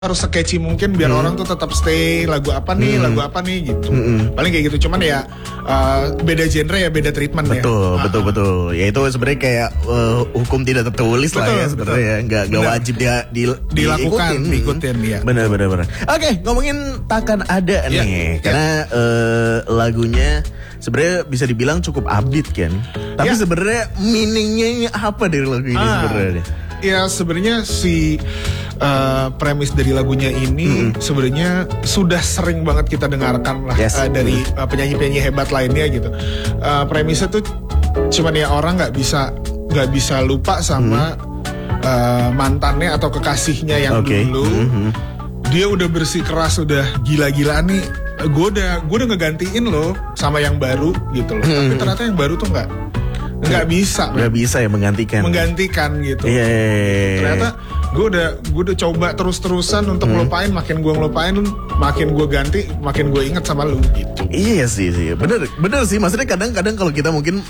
harus se-catchy mungkin biar orang tuh tetap stay lagu apa nih gitu. Paling kayak gitu, cuman ya beda genre ya, beda treatment betul, ya. Betul. Ya itu sebenarnya kayak hukum tidak tertulis lah ya sebenarnya ya, nggak wajib dilakukan, diikutin ya. Benar. Oke, ngomongin Takkan Ada nih, karena lagunya sebenarnya bisa dibilang cukup upbeat kan. Tapi sebenarnya meaningnya apa dari lagu ini sebenarnya? Ya sebenarnya si premis dari lagunya ini sebenarnya sudah sering banget kita dengarkan lah dari penyanyi-penyanyi hebat lainnya gitu. Premisnya tuh cuman ya orang nggak bisa lupa sama mantannya atau kekasihnya yang dulu. Dia udah bersikeras, udah gila-gilaan nih. Gue udah ngegantiin loh sama yang baru gitu loh. Tapi ternyata yang baru tuh nggak bisa ya menggantikan gitu. Ternyata gue udah coba terus-terusan untuk ngelupain, makin gue ngelupain makin gue ganti, makin gue inget sama lu gitu. Iya sih bener sih, maksudnya kadang-kadang kalau kita mungkin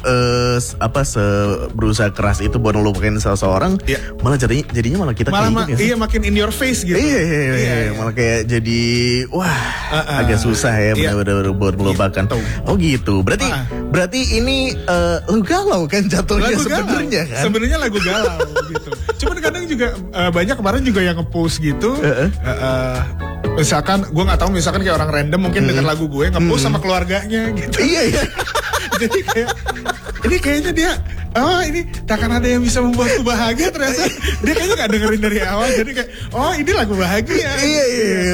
berusaha keras itu buat ngelupain seseorang, malah jadinya malah kita kayak gitu. Iya, makin in your face gitu. Iya. Malah kayak jadi agak susah ya bener-bener buat melupakan gitu. Oh gitu, berarti ini lu galau kan jatuhnya sebenarnya kan? Sebenarnya lagu galau gitu. Cuman kadang juga banyak kemarin juga yang nge-post gitu. Misalkan gue nggak tahu, misalkan kayak orang random mungkin denger lagu gue nge-post sama keluarganya gitu. Iya. Jadi kayak ini kayaknya dia ini takkan ada yang bisa membuatku bahagia, ternyata dia kayaknya gak dengerin dari awal. Jadi kayak ini lagu bahagia. Iya.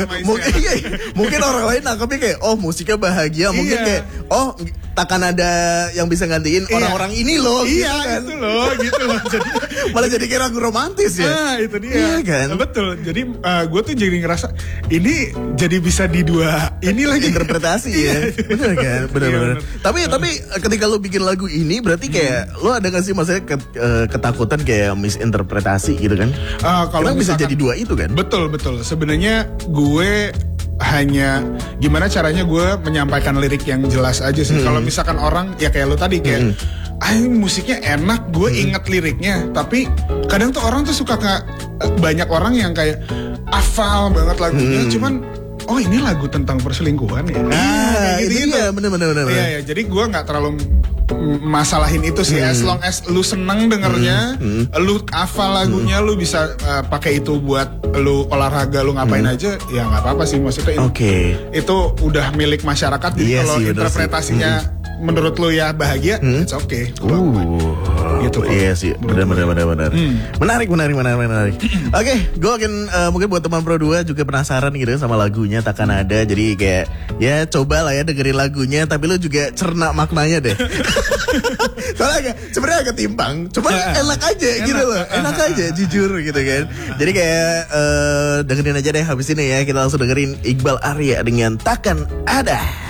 Mungkin orang lain nangkepnya kayak musiknya bahagia. Mungkin kayak takkan ada yang bisa gantiin orang-orang ini loh. Iya gitu kan. gitu loh. Jadi, malah jadi kayak lagu romantis ya. Itu dia. Iya kan. Betul. Jadi gue tuh jadi ngerasa ini jadi bisa di dua ini lagi interpretasi ya. Bener kan. Bener. Tapi ketika lo bikin lagu ini berarti kayak lo ada gak sih maksudnya ketakutan kayak misinterpretasi gitu kan? Kalau bisa jadi dua itu kan? Betul. Sebenarnya gue hanya gimana caranya gue menyampaikan lirik yang jelas aja sih. Kalau misalkan orang ya kayak lo tadi kayak musiknya enak, gue inget liriknya, tapi kadang tuh orang tuh suka banyak orang yang kayak hafal banget lagunya, cuman ini lagu tentang perselingkuhan ya. Gitu. Bener. Iya, jadi gue nggak terlalu masalahin itu sih. As long as lu seneng dengernya, lu hafal lagunya, lu bisa pakai itu buat lu olahraga, lu ngapain aja, ya nggak apa-apa sih. Maksudnya itu udah milik masyarakat. Jadi kalau interpretasinya menurut lu ya bahagia, it's okay. Gitu. Iya sih, benar. Menarik. Oke, gue akan mungkin buat teman Pro 2 juga penasaran gitu sama lagunya Takkan Ada. Jadi kayak ya coba lah ya dengerin lagunya, tapi lu juga cerna maknanya deh. Soalnya sebenarnya agak timpang, cuman enak aja gitu loh. Enak aja, jujur gitu kan. Jadi kayak dengerin aja deh habis ini ya. Kita langsung dengerin Iqbal Arya dengan Takkan Ada.